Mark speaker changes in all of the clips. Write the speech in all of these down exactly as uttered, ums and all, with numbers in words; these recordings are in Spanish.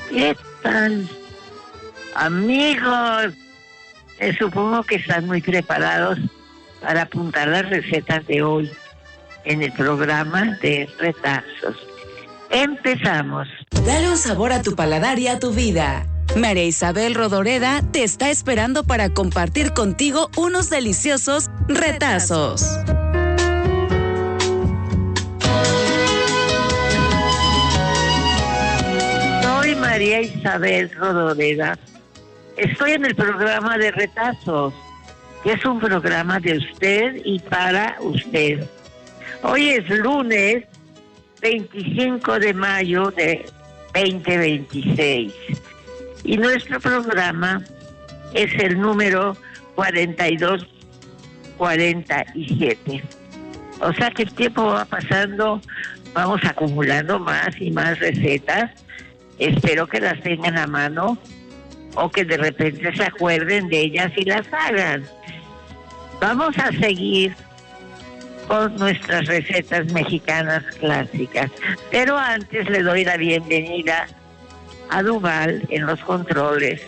Speaker 1: ¿Qué tal, amigos? Eh, supongo que están muy preparados para apuntar las recetas de hoy en el programa de Retazos. Empezamos.
Speaker 2: Dale un sabor a tu paladar y a tu vida. María Isabel Rodoreda te está esperando para compartir contigo unos deliciosos retazos.
Speaker 1: Soy María Isabel Rodoreda. Estoy en el programa de Retazos, que es un programa de usted y para usted. Hoy es lunes veinticinco de mayo de veinte veintiséis y nuestro programa es el número cuarenta y dos cuarenta y siete. O sea que el tiempo va pasando, vamos acumulando más y más recetas. Espero que las tengan a mano o que de repente se acuerden de ellas y las hagan. Vamos a seguir con nuestras recetas mexicanas clásicas. Pero antes le doy la bienvenida a Duval en los controles.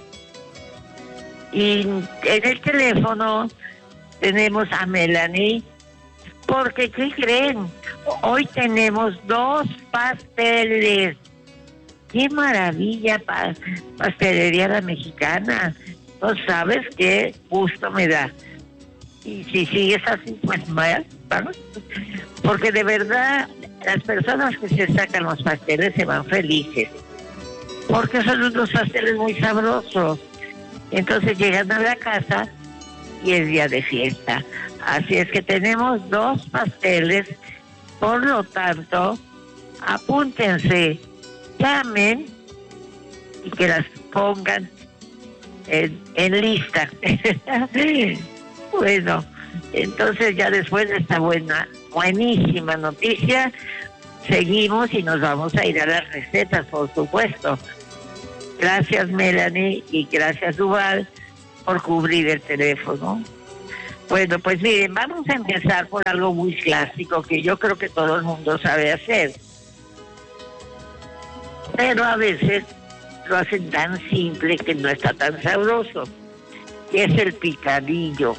Speaker 1: Y en el teléfono tenemos a Melanie, porque ¿qué creen? Hoy tenemos dos pasteles. ¡Qué maravilla! Pa- pastelería la mexicana. No sabes qué gusto me da. Y si sigues así, pues vaya, vamos. Porque de verdad, las personas que se sacan los pasteles se van felices. Porque son unos pasteles muy sabrosos. Entonces llegan a la casa y es día de fiesta. Así es que tenemos dos pasteles. Por lo tanto, apúntense, llamen y que las pongan en, en lista. Bueno, entonces ya después de esta buena, buenísima noticia, seguimos y nos vamos a ir a las recetas, por supuesto. Gracias, Melanie, y gracias, Duval, por cubrir el teléfono. Bueno, pues miren, vamos a empezar por algo muy clásico que yo creo que todo el mundo sabe hacer. Pero a veces lo hacen tan simple que no está tan sabroso, que es el picadillo.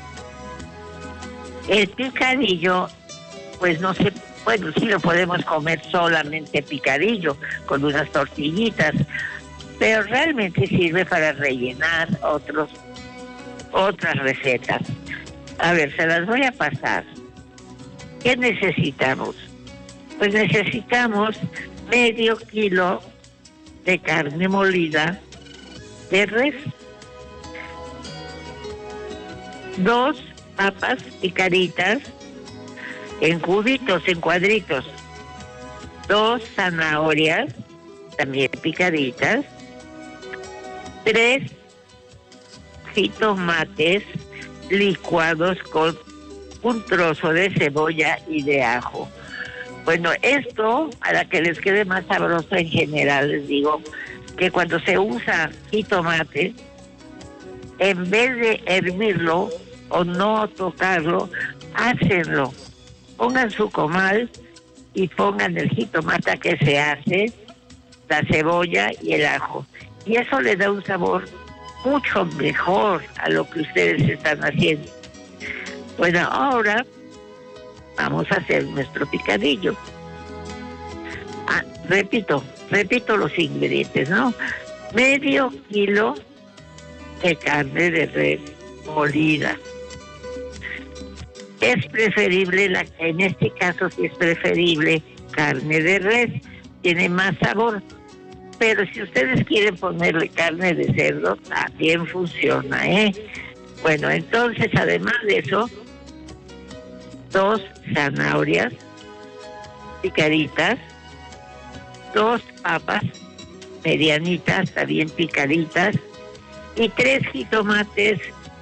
Speaker 1: El picadillo, pues no sé, bueno, sí lo podemos comer solamente picadillo, con unas tortillitas, pero realmente sirve para rellenar otros, otras recetas. A ver, se las voy a pasar. ¿Qué necesitamos? Pues necesitamos medio kilo de carne molida de res, dos papas picaditas en cubitos, en cuadritos, dos zanahorias también picaditas, tres jitomates licuados con un trozo de cebolla y de ajo. Bueno, esto, para que les quede más sabroso en general, les digo que cuando se usa jitomate, en vez de hervirlo o no tocarlo, hácenlo. Pongan su comal y pongan el jitomate que se hace, la cebolla y el ajo. Y eso le da un sabor mucho mejor a lo que ustedes están haciendo. Bueno, ahora vamos a hacer nuestro picadillo. Ah, repito, repito los ingredientes, ¿no? Medio kilo de carne de res molida. Es preferible, la, en este caso sí es preferible carne de res, tiene más sabor. Pero si ustedes quieren ponerle carne de cerdo, también funciona, ¿eh? Bueno, entonces, además de eso, dos zanahorias picaditas, dos papas medianitas, también picaditas, y tres jitomates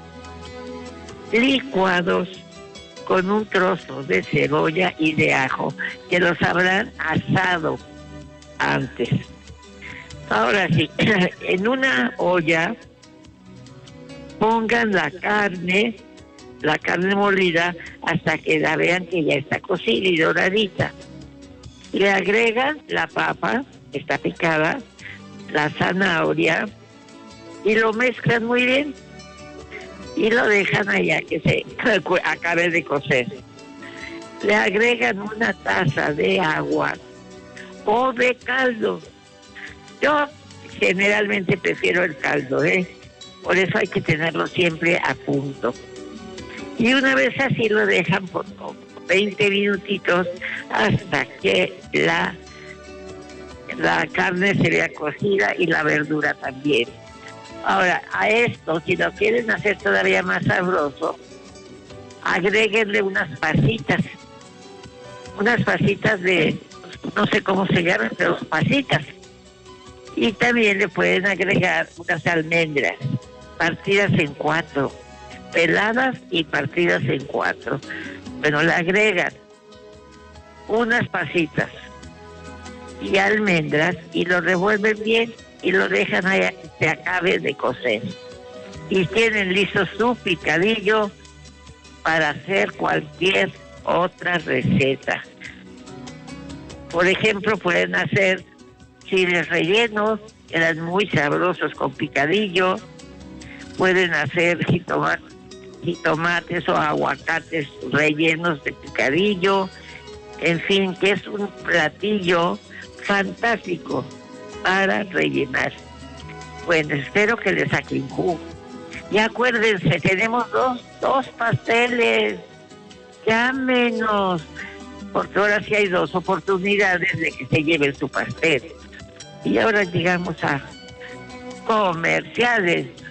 Speaker 1: licuados con un trozo de cebolla y de ajo, que los habrán asado antes. Ahora sí, en una olla pongan la carne, la carne molida, hasta que la vean que ya está cocida y doradita. Le agregan la papa, está picada, la zanahoria y lo mezclan muy bien y lo dejan allá que se acabe de cocer. Le agregan una taza de agua o de caldo. Yo generalmente prefiero el caldo, ¿eh? Por eso hay que tenerlo siempre a punto. Y una vez así lo dejan por veinte minutitos hasta que la, la carne se vea cocida y la verdura también. Ahora, a esto, si lo quieren hacer todavía más sabroso, agréguenle unas pasitas. Unas pasitas de, no sé cómo se llaman, pero pasitas. Y también le pueden agregar unas almendras, partidas en cuatro, peladas y partidas en cuatro. Bueno, le agregan unas pasitas y almendras y lo revuelven bien y lo dejan allá que se acabe de cocer. Y tienen listo su picadillo para hacer cualquier otra receta. Por ejemplo, pueden hacer chiles rellenos, eran muy sabrosos con picadillo. Pueden hacer jitomates, jitomates o aguacates rellenos de picadillo. En fin, que es un platillo fantástico para rellenar. Bueno, espero que les saquen jugo. Y acuérdense, tenemos dos, dos pasteles. Llámenos, porque ahora sí hay dos oportunidades de que se lleven su pastel. Y ahora llegamos a comerciales.